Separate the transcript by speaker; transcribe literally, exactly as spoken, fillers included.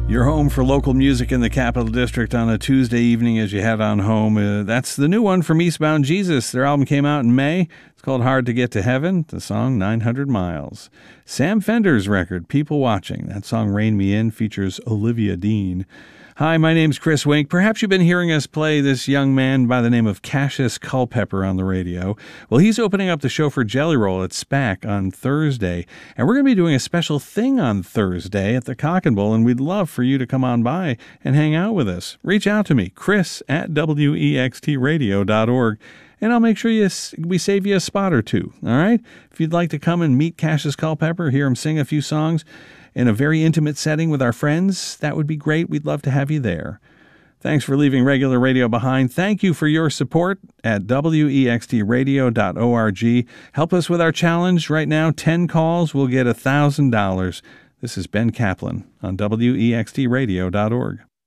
Speaker 1: Your home for local music in the Capital District on a Tuesday evening as you head on home. Uh, that's the new one from Eastbound Jesus. Their album came out in May. It's called Hard to Get to Heaven, the song nine hundred miles. Sam Fender's record, People Watching. That song, Rain Me In, features Olivia Dean. Hi, my name's Chris Wink. Perhaps you've been hearing us play this young man by the name of Cassius Culpepper on the radio. Well, he's opening up the show for Jelly Roll at SPAC on Thursday, and we're going to be doing a special thing on Thursday at the Cock and Bull, and we'd love for you to come on by and hang out with us. Reach out to me, Chris at W E X T radio dot org, and I'll make sure you, we save you a spot or two, all right? If you'd like to come and meet Cassius Culpepper, hear him sing a few songs in a very intimate setting with our friends, that would be great. We'd love to have you there. Thanks for leaving regular radio behind. Thank you for your support at W E X T radio dot org. Help us with our challenge. Right now, ten calls will get one thousand dollars. This is Ben Kaplan on W E X T radio dot org.